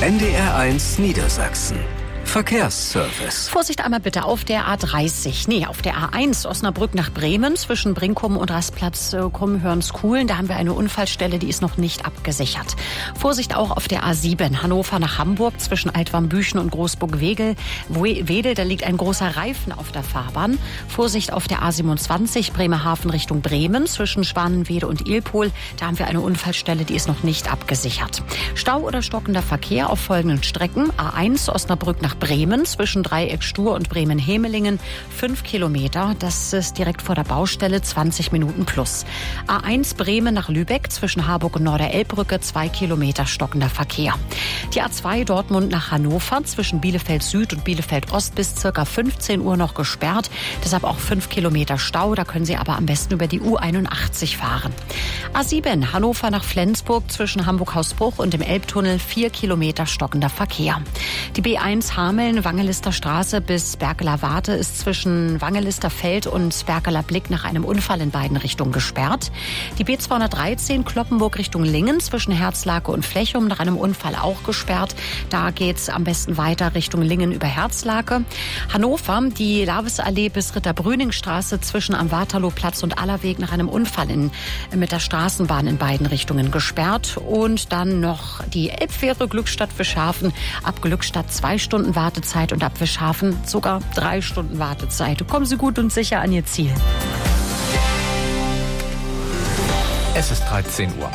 NDR1 Niedersachsen. Verkehrsservice. Vorsicht einmal bitte auf der A30. Auf der A1 Osnabrück nach Bremen zwischen Brinkum und Rastplatz Krummhörnskuhlen. Da haben wir eine Unfallstelle, die ist noch nicht abgesichert. Vorsicht auch auf der A7 Hannover nach Hamburg zwischen Altwarmbüchen und Großburg-Wedel. Da liegt ein großer Reifen auf der Fahrbahn. Vorsicht auf der A27 Bremerhaven Richtung Bremen zwischen Schwanenwede und Ilpol. Da haben wir eine Unfallstelle, die ist noch nicht abgesichert. Stau oder stockender Verkehr auf folgenden Strecken. A1 Osnabrück nach Bremen zwischen Dreieck Stur und Bremen-Hemelingen 5 Kilometer. Das ist direkt vor der Baustelle, 20 Minuten plus. A1 Bremen nach Lübeck zwischen Harburg und Norderelbbrücke 2 Kilometer stockender Verkehr. Die A2 Dortmund nach Hannover zwischen Bielefeld Süd und Bielefeld Ost bis ca. 15 Uhr noch gesperrt. Deshalb auch 5 Kilometer Stau. Da können Sie aber am besten über die U81 fahren. A7 Hannover nach Flensburg zwischen Hamburg-Hausbruch und dem Elbtunnel 4 Kilometer stockender Verkehr. Die B1 Hameln-Wangelister Straße bis Berkeler Warte ist zwischen Wangelister Feld und Berkeler Blick nach einem Unfall in beiden Richtungen gesperrt. Die B213 Kloppenburg Richtung Lingen zwischen Herzlake und Flechum nach einem Unfall auch gesperrt. Da geht's am besten weiter Richtung Lingen über Herzlake. Hannover, die Lavesallee bis Ritter-Brüning-Straße zwischen am Waterlooplatz und Allerweg nach einem Unfall mit der Straßenbahn in beiden Richtungen gesperrt. Und dann noch die Elbfähre Glückstadt Fischhafen ab Glückstadt 2 Stunden Wartezeit und ab Fischhafen sogar 3 Stunden Wartezeit. Kommen Sie gut und sicher an Ihr Ziel. Es ist 13 Uhr.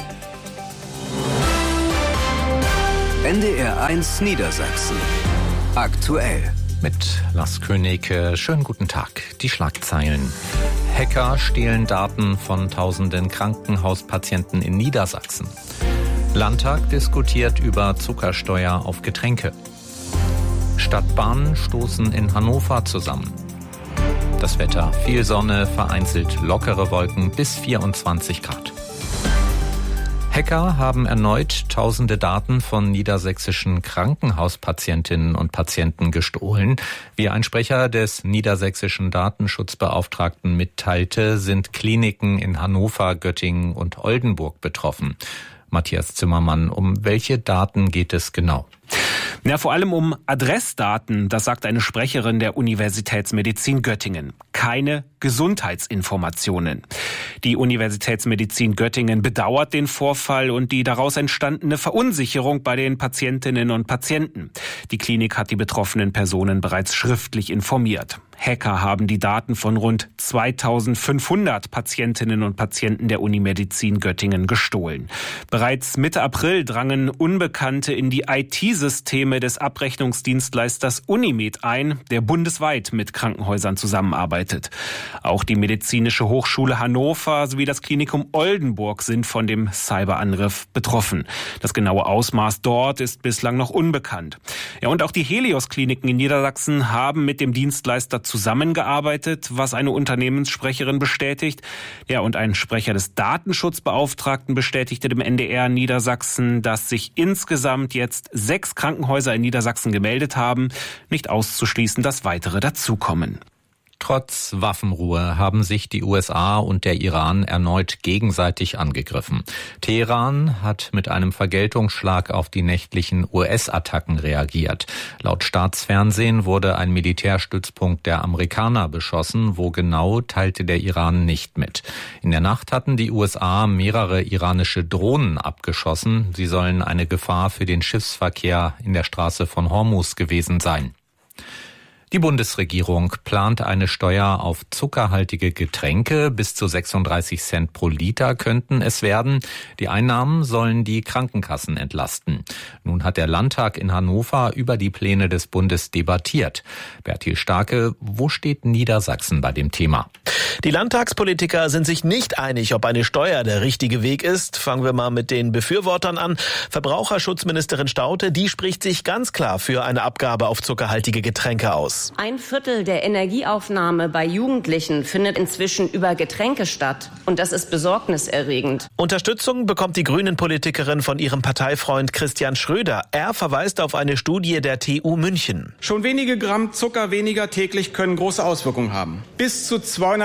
NDR1 Niedersachsen. Aktuell. Mit Lars König, schönen guten Tag. Die Schlagzeilen. Hacker stehlen Daten von tausenden Krankenhauspatienten in Niedersachsen. Landtag diskutiert über Zuckersteuer auf Getränke. Stadtbahnen stoßen in Hannover zusammen. Das Wetter: viel Sonne, vereinzelt lockere Wolken bis 24 Grad. Hacker haben erneut tausende Daten von niedersächsischen Krankenhauspatientinnen und Patienten gestohlen. Wie ein Sprecher des niedersächsischen Datenschutzbeauftragten mitteilte, sind Kliniken in Hannover, Göttingen und Oldenburg betroffen. Matthias Zimmermann, um welche Daten geht es genau? Ja, vor allem um Adressdaten, das sagt eine Sprecherin der Universitätsmedizin Göttingen. Keine Gesundheitsinformationen. Die Universitätsmedizin Göttingen bedauert den Vorfall und die daraus entstandene Verunsicherung bei den Patientinnen und Patienten. Die Klinik hat die betroffenen Personen bereits schriftlich informiert. Hacker haben die Daten von rund 2500 Patientinnen und Patienten der Unimedizin Göttingen gestohlen. Bereits Mitte April drangen Unbekannte in die IT-Systeme des Abrechnungsdienstleisters Unimed ein, der bundesweit mit Krankenhäusern zusammenarbeitet. Auch die Medizinische Hochschule Hannover sowie das Klinikum Oldenburg sind von dem Cyberangriff betroffen. Das genaue Ausmaß dort ist bislang noch unbekannt. Ja, und auch die Helios-Kliniken in Niedersachsen haben mit dem Dienstleister zusammengearbeitet, was eine Unternehmenssprecherin bestätigt. Ja, und ein Sprecher des Datenschutzbeauftragten bestätigte dem NDR Niedersachsen, dass sich insgesamt jetzt 6 Krankenhäuser in Niedersachsen gemeldet haben. Nicht auszuschließen, dass weitere dazukommen. Trotz Waffenruhe haben sich die USA und der Iran erneut gegenseitig angegriffen. Teheran hat mit einem Vergeltungsschlag auf die nächtlichen US-Attacken reagiert. Laut Staatsfernsehen wurde ein Militärstützpunkt der Amerikaner beschossen. Wo genau, teilte der Iran nicht mit. In der Nacht hatten die USA mehrere iranische Drohnen abgeschossen. Sie sollen eine Gefahr für den Schiffsverkehr in der Straße von Hormuz gewesen sein. Die Bundesregierung plant eine Steuer auf zuckerhaltige Getränke. Bis zu 36 Cent pro Liter könnten es werden. Die Einnahmen sollen die Krankenkassen entlasten. Nun hat der Landtag in Hannover über die Pläne des Bundes debattiert. Bertil Starke, wo steht Niedersachsen bei dem Thema? Die Landtagspolitiker sind sich nicht einig, ob eine Steuer der richtige Weg ist. Fangen wir mal mit den Befürwortern an. Verbraucherschutzministerin Staudte, die spricht sich ganz klar für eine Abgabe auf zuckerhaltige Getränke aus. Lass. 1/4 der Energieaufnahme bei Jugendlichen findet inzwischen über Getränke statt. Und das ist besorgniserregend. Unterstützung bekommt die Grünen-Politikerin von ihrem Parteifreund Christian Schröder. Er verweist auf eine Studie der TU München. Schon wenige Gramm Zucker weniger täglich können große Auswirkungen haben. Bis zu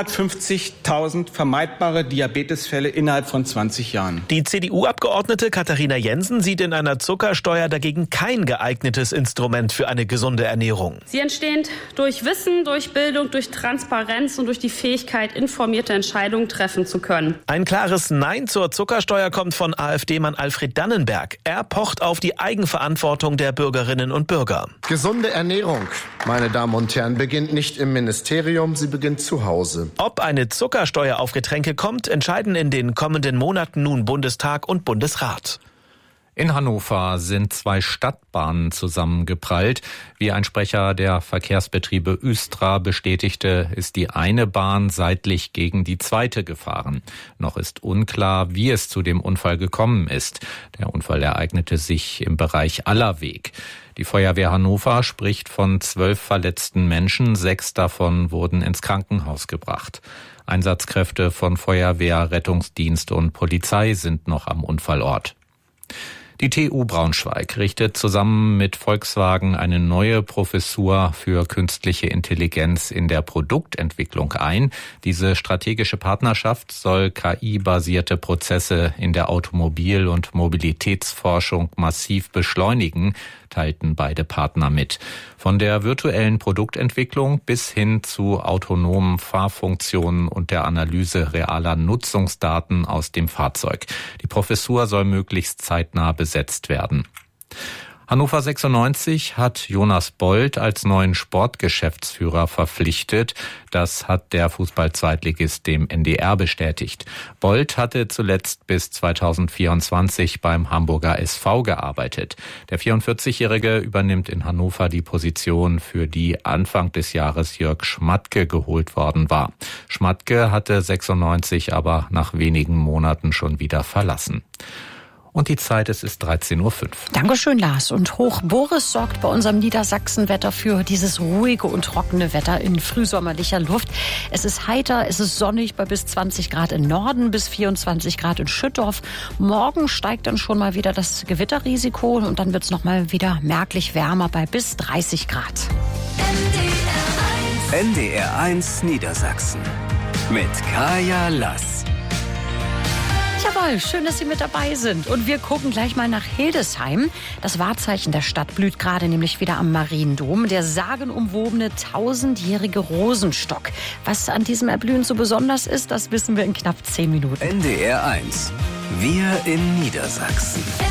250.000 vermeidbare Diabetesfälle innerhalb von 20 Jahren. Die CDU-Abgeordnete Katharina Jensen sieht in einer Zuckersteuer dagegen kein geeignetes Instrument für eine gesunde Ernährung. Sie entstehen durch Wissen, durch Bildung, durch Transparenz und durch die Fähigkeit, informierte Entscheidungen treffen zu können. Ein klares Nein zur Zuckersteuer kommt von AfD-Mann Alfred Dannenberg. Er pocht auf die Eigenverantwortung der Bürgerinnen und Bürger. Gesunde Ernährung, meine Damen und Herren, beginnt nicht im Ministerium, sie beginnt zu Hause. Ob eine Zuckersteuer auf Getränke kommt, entscheiden in den kommenden Monaten nun Bundestag und Bundesrat. In Hannover sind 2 Stadtbahnen zusammengeprallt. Wie ein Sprecher der Verkehrsbetriebe Östra bestätigte, ist die eine Bahn seitlich gegen die zweite gefahren. Noch ist unklar, wie es zu dem Unfall gekommen ist. Der Unfall ereignete sich im Bereich Allerweg. Die Feuerwehr Hannover spricht von 12 verletzten Menschen. 6 davon wurden ins Krankenhaus gebracht. Einsatzkräfte von Feuerwehr, Rettungsdienst und Polizei sind noch am Unfallort. Die TU Braunschweig richtet zusammen mit Volkswagen eine neue Professur für künstliche Intelligenz in der Produktentwicklung ein. Diese strategische Partnerschaft soll KI-basierte Prozesse in der Automobil- und Mobilitätsforschung massiv beschleunigen, teilten beide Partner mit. Von der virtuellen Produktentwicklung bis hin zu autonomen Fahrfunktionen und der Analyse realer Nutzungsdaten aus dem Fahrzeug. Die Professur soll möglichst zeitnah besetzt werden. Hannover 96 hat Jonas Bold als neuen Sportgeschäftsführer verpflichtet. Das hat der Fußball-Zweitligist dem NDR bestätigt. Bold hatte zuletzt bis 2024 beim Hamburger SV gearbeitet. Der 44-Jährige übernimmt in Hannover die Position, für die Anfang des Jahres Jörg Schmatke geholt worden war. Schmatke hatte 96 aber nach wenigen Monaten schon wieder verlassen. Und die Zeit, es ist 13:05 Uhr. Dankeschön, Lars. Und Hoch Boris sorgt bei unserem Niedersachsenwetter für dieses ruhige und trockene Wetter in frühsommerlicher Luft. Es ist heiter, es ist sonnig bei bis 20 Grad im Norden, bis 24 Grad in Schüttorf. Morgen steigt dann schon mal wieder das Gewitterrisiko und dann wird es noch mal wieder merklich wärmer bei bis 30 Grad. NDR1 Niedersachsen mit Kaya Lass. Jawohl, schön, dass Sie mit dabei sind. Und wir gucken gleich mal nach Hildesheim. Das Wahrzeichen der Stadt blüht gerade nämlich wieder am Mariendom. Der sagenumwobene 1000-jährige Rosenstock. Was an diesem Erblühen so besonders ist, das wissen wir in knapp 10 Minuten. NDR1. Wir in Niedersachsen.